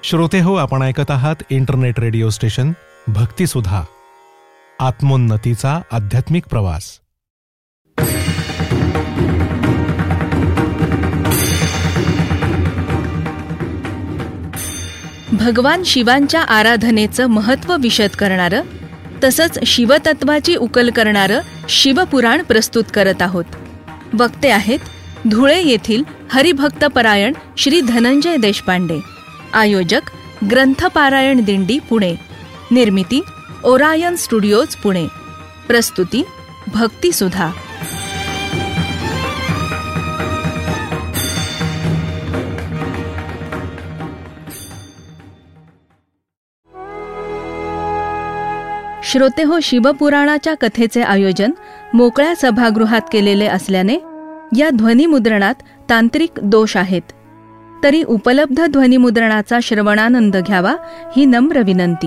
श्रोते हो, आपण ऐकत आहात इंटरनेट रेडिओ स्टेशन भक्तिसुधा, आत्मोन्नतीचा आध्यात्मिक प्रवास. भगवान शिवांच्या आराधनेचं महत्त्व विशद करणारं तसंच शिवतत्वाची उकल करणारं शिवपुराण प्रस्तुत करत आहोत. वक्ते आहेत धुळे येथील हरिभक्तपरायण श्री धनंजय देशपांडे. आयोजक ग्रंथपारायण दिंडी पुणे. निर्मिती ओरायन स्टुडिओज पुणे. प्रस्तुती भक्तिसुधा. श्रोते हो, शिवपुराणाच्या कथेचे आयोजन मोकळ्या सभागृहात केलेले असल्याने या ध्वनिमुद्रणात तांत्रिक दोष आहेत. तरी उपलब्ध ध्वनिमुद्रणाचा श्रवणानंद घ्यावा ही नम्र विनंती.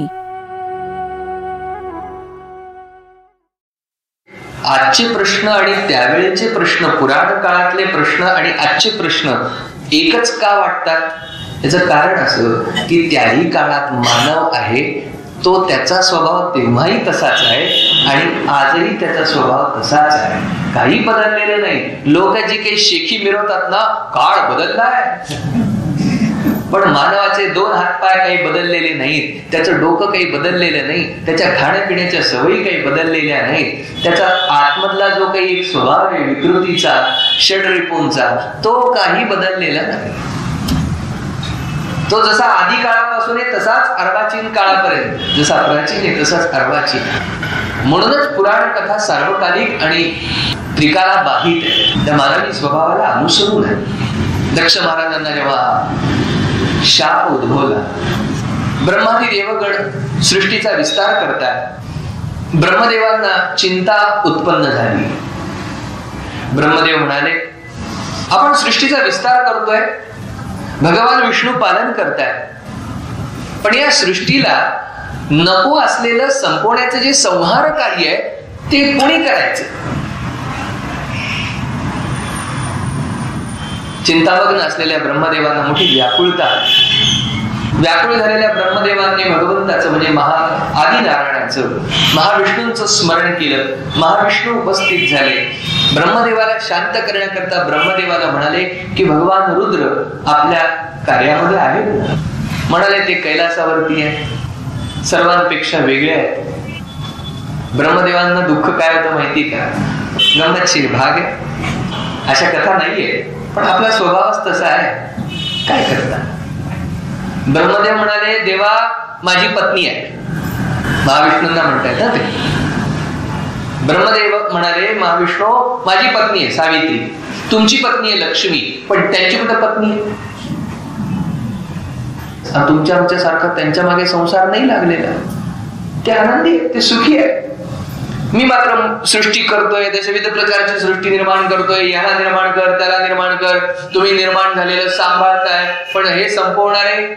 आजचे प्रश्न आणि त्यावेळेचे प्रश्न, पुराण काळातले प्रश्न आणि आजचे प्रश्न एकच का वाटतात? याचं कारण असं की त्याही काळात मानव आहे, तो त्याचा स्वभाव तेव्हाही तसाच आहे आणि आजही त्याचा स्वभाव तसाच आहे. काही बदललेलं नाही. लोक जी काही शेखी मिरवतात ना, काळ बदललाय, पण मानवाचे 2 हातपाय काही बदललेले नाहीत. त्याचं डोकं काही बदललेलं नाही. त्याच्या खाण्यापिण्याच्या सवयी काही बदललेल्या नाहीत. त्याचा आतमधला जो काही एक स्वभाव आहे विकृतीचा, षड्रिपूंचा, तो काही बदललेला नाही. तो जसा आधी काळापासून आहे तसाच अर्वाचीन काळापर्यंत, जसा प्राचीन आहे तसाच अर्वाचीन. म्हणूनच पुराण कथा सार्वकालिक आणि त्रिकालाबाधित आहे. त्या मानवी स्वभावाला अनुसरून आहे. दक्ष महाराजांना जेव्हा शाप उद्भवला, ब्रह्मादी देवगण सृष्टीचा विस्तार करतात, ब्रह्मदेवांना चिंता उत्पन्न झाली. ब्रह्मदेव म्हणाले, आपण सृष्टीचा विस्तार करतोय, भगवान विष्णू पालन करतात, पण या सृष्टीला नको असलेलं संपवण्याचं जे संहार कार्य आहे ते कोणी करायचं? चिंतामग्न असलेल्या ब्रह्मदेवांना मोठी व्याकुळता. व्याकुळ झालेल्या ब्रह्मदेवांनी भगवंताचं म्हणजे आदिनारायणाचं, महाविष्णूंचं स्मरण केलं. महाविष्णू उपस्थित झाले. ब्रह्मदेवाला शांत करण्याकरता ब्रह्मदेवाला म्हणाले की भगवान रुद्र आपल्या कार्यामध्ये आहेत. म्हणाले ते कैलासावरती आहे, सर्वांपेक्षा वेगळे आहेत. ब्रह्मदेवांना दुःख काय होतं माहिती का? गंमतशीर भाग आहे. अशा कथा नाहीये, पण आपला स्वभावच तसा आहे. काय करता? ब्रह्मदेव म्हणाले, देवा माझी पत्नी आहे. महाविष्णूंना म्हणतायत ना ते. ब्रह्मदेव म्हणाले, महाविष्णू माझी पत्नी आहे सावित्री, तुमची पत्नी आहे लक्ष्मी, पण त्यांची कुठे पत्नी आहे? तुमच्या आमच्या सारखा त्यांच्या मागे संसार नाही लागलेला. ते आनंदी आहे, ते सुखी आहे. मी मात्र सृष्टी करतोय, त्याच्या विविध प्रकारची सृष्टी निर्माण करतोय. याला निर्माण कर, त्याला निर्माण कर, तुम्ही निर्माण झालेलं सांभाळताय, पण हे संपवणारे,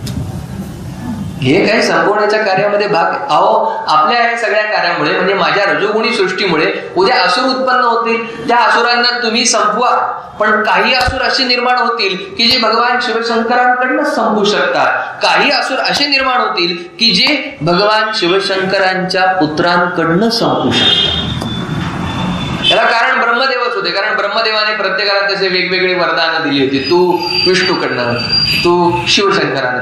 हे काही संपवण्याच्या कार्यामध्ये भाग. अहो, आपल्या या सगळ्या कार्यामुळे म्हणजे माझ्या रजोगुणी सृष्टीमुळे उद्या असुर उत्पन्न होतील. त्या असुरांना तुम्ही संपवा, पण काही असुर असे निर्माण होतील की जे भगवान शिवशंकरांकडनं संपू शकतात. काही असुर असे निर्माण होतील की जे भगवान शिवशंकरांच्या पुत्रांकडनं संपू शकतात. याला कारण ब्रह्मदेवच होते. कारण ब्रह्मदेवाने प्रत्येकाला तसे वेगवेगळे वरदान दिली होती. तू विष्णूकडनं, तू शिवशंकरांना.